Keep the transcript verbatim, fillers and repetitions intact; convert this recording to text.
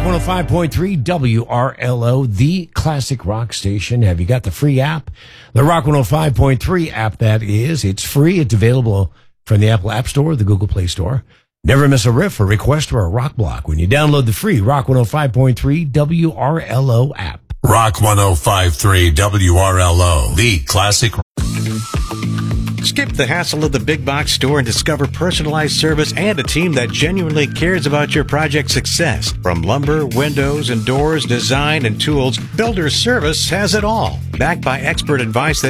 one oh five point three W R L O, the classic rock station. Have you got the free app? The Rock one oh five point three app, that is. It's free. It's available from the Apple App Store, the Google Play Store. Never miss a riff, a request, or a rock block when you download the free Rock one oh five point three W R L O app. Rock one oh five point three W R L O, the classic. Skip the hassle of the big box store and discover personalized service and a team that genuinely cares about your project success. From lumber, windows, and doors, design, and tools, Builder Service has it all. Backed by expert advice that